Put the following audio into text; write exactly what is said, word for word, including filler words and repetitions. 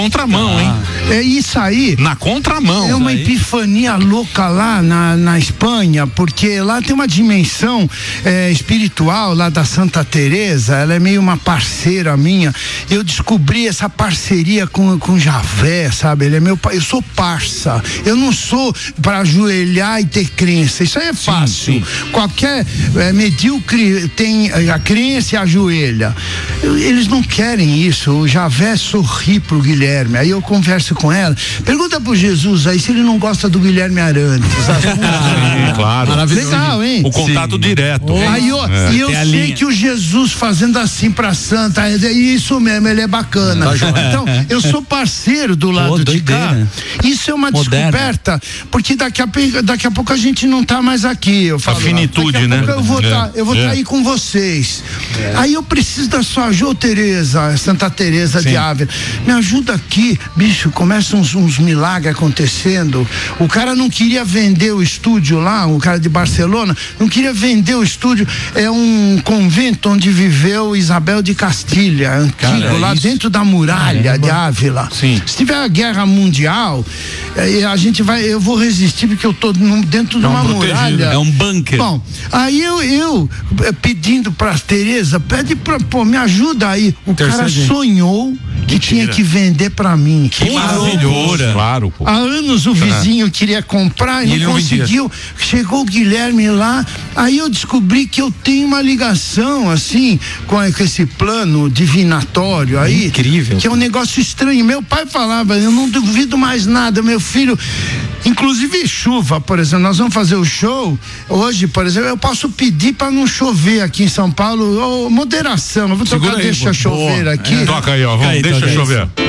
contramão, ah. hein? É isso aí. Na contramão. É uma epifania louca lá na, na Espanha, porque lá tem uma dimensão é, espiritual lá da Santa Teresa. Ela é meio uma parceira minha. Eu descobri essa parceria com, com Javé, sabe? Ele é meu pai. Eu sou parça. Eu não sou para ajoelhar e ter crença. Isso aí é fácil. Sim, sim. Qualquer é, medíocre tem a crença e ajoelha. Eles não querem isso. O Javé sorri pro Guilherme. Aí eu converso com ela. Pergunta pro Jesus aí se ele não gosta do Guilherme Arantes. Ah, claro. Legal, hein? O contato sim. direto. Oh, aí eu, é. E eu sei linha. que o Jesus fazendo assim pra Santa, é isso mesmo, ele é bacana. Tá então, eu sou parceiro do lado oh, de cá. Isso é uma Moderno. descoberta, porque daqui a, daqui a pouco a gente não tá mais aqui. Eu falo, a finitude, né? Eu vou estar é. tá, é. tá aí com vocês. É. Aí eu preciso da sua ajuda, Teresa, Santa Teresa de Ávila. Me ajuda aqui, bicho, começam uns, uns milagres acontecendo. O cara não queria vender o estúdio lá, o cara de Barcelona, não queria vender o estúdio. É um convento onde viveu Isabel de Castilha, antigo, cara, lá isso. dentro da muralha é, de Ávila. Sim. Se tiver a guerra mundial, é, a gente vai, eu vou resistir porque eu tô dentro de uma muralha. É um bunker. Bom, aí eu, eu pedindo pra Teresa, pede pra, pô, me ajuda aí. O Terceiro cara dia. sonhou que Mentira. tinha que vender pra mim. Que maravilhosa. Claro, pô. Há anos o vizinho ah. queria comprar e, e não conseguiu. Não Chegou o Guilherme lá, aí eu descobri que eu tenho uma ligação, assim, com, com esse plano divinatório aí. Incrível. Que é um negócio estranho. Meu pai falava, eu não duvido mais nada, meu filho. Inclusive chuva, por exemplo, nós vamos fazer o show hoje, por exemplo, eu posso pedir para não chover aqui em São Paulo, oh, moderação, eu vou tocar Deixa aí, Chover aqui. É. Toca aí, ó, vamos, aí, deixa chover. Isso.